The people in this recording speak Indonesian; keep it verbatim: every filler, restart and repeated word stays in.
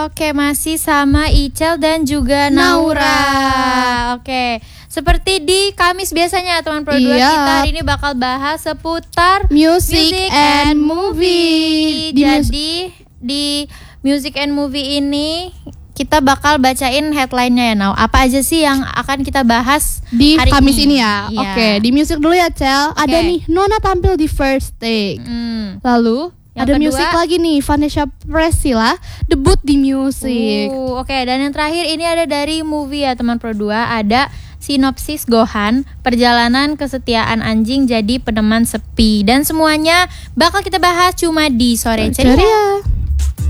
Oke, masih sama Icel dan juga Naura. Naura. Oke, seperti di Kamis biasanya teman Pro dua Iya. kita hari ini bakal bahas seputar Music, music and movie. Di mus- Jadi di music and movie ini kita bakal bacain headline-nya ya, Nau. Apa aja sih yang akan kita bahas di hari Kamis ini? ini, ya. Iya. Oke, di music dulu ya, Cel. Oke. Ada nih Nona tampil di First Take. Hmm. Lalu Yang ada kedua- music lagi nih, Vanessa Priscilla debut di music. Uh, Oke, dan yang terakhir ini ada dari movie ya teman Pro dua. Ada sinopsis Gohan, perjalanan kesetiaan anjing jadi peneman sepi. Dan semuanya bakal kita bahas cuma di Sore Ceria. Ceria.